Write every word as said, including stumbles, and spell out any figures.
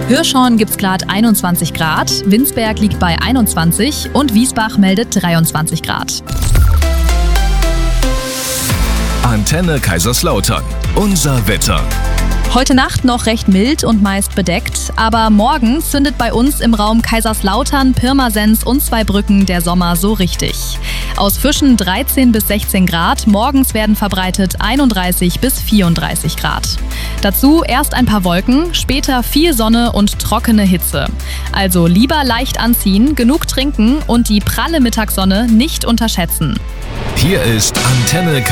Hirschhorn gibt's glatt einundzwanzig Grad, Winsberg liegt bei einundzwanzig und Wiesbach meldet dreiundzwanzig Grad. Antenne Kaiserslautern. Unser Wetter. Heute Nacht noch recht mild und meist bedeckt, aber morgen zündet bei uns im Raum Kaiserslautern, Pirmasens und Zweibrücken der Sommer so richtig. Aus Fischen dreizehn bis sechzehn Grad, morgens werden verbreitet einunddreißig bis vierunddreißig Grad. Dazu erst ein paar Wolken, später viel Sonne und trockene Hitze. Also lieber leicht anziehen, genug trinken und die pralle Mittagssonne nicht unterschätzen. Hier ist Antenne